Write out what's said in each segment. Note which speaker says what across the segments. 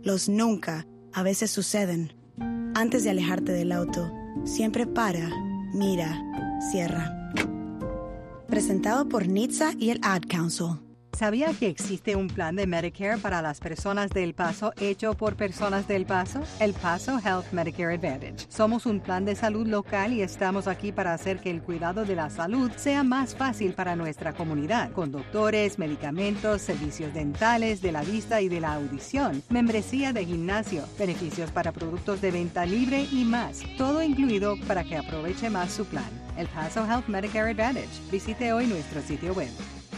Speaker 1: Los nunca a veces suceden. Antes de alejarte del auto, siempre para, mira, cierra. Presentado por NHTSA y el Ad Council.
Speaker 2: ¿Sabía que existe un plan de Medicare para las personas de El Paso hecho por personas de El Paso? El Paso Health Medicare Advantage. Somos un plan de salud local y estamos aquí para hacer que el cuidado de la salud sea más fácil para nuestra comunidad, con doctores, medicamentos, servicios dentales, de la vista y de la audición, membresía de gimnasio, beneficios para productos de venta libre y más. Todo incluido para que aproveche más su plan. El Paso Health Medicare Advantage. Visite hoy nuestro sitio web.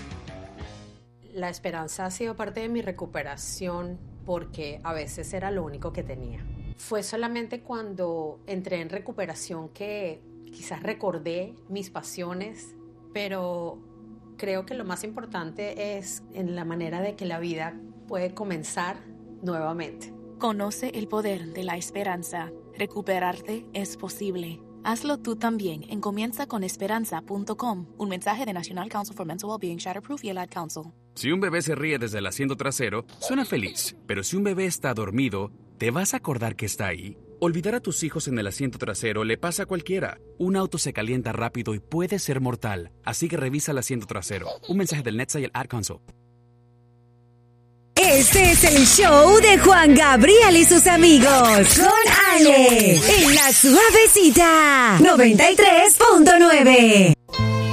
Speaker 3: La esperanza ha sido parte de mi recuperación porque a veces era lo único que tenía. Fue solamente cuando entré en recuperación que quizás recordé mis pasiones, pero creo que lo más importante es en la manera de que la vida puede comenzar nuevamente.
Speaker 4: Conoce el poder de la esperanza. Recuperarte es posible. Hazlo tú también en comienzaconesperanza.com. Un mensaje de National Council for Mental Wellbeing, Shatterproof y el Ad Council.
Speaker 5: Si un bebé se ríe desde el asiento trasero, suena feliz. Pero si un bebé está dormido, ¿te vas a acordar que está ahí? Olvidar a tus hijos en el asiento trasero le pasa a cualquiera. Un auto se calienta rápido y puede ser mortal. Así que revisa el asiento trasero. Un mensaje del NHTSA y el Ad Council.
Speaker 6: Este es el show de Juan Gabriel y sus amigos. Con Ale. En la Suavecita. 93.9.